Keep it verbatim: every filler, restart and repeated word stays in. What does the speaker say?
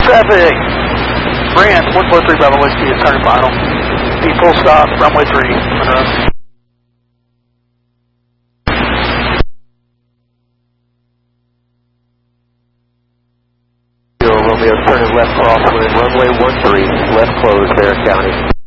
traffic. Brand, one four three Bravo Whiskey is turning final. Be full stop, runway three, Monroe. Romeo, turning left crosswind, runway one three, left close, Barron County.